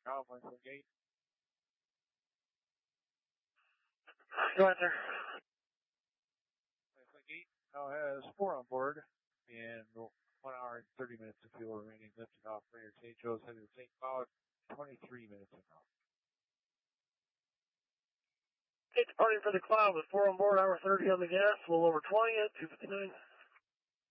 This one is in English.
Cowboys from gate. Go ahead, sir. Gate now has 4 on board and 1 hour and 30 minutes of fuel remaining. Lifted off Rainier St. Joe's headed to St. Cloud 23 minutes ago. Gate departing for the Cloud with 4 on board, hour 30 on the gas, a little over 20 at 2:59.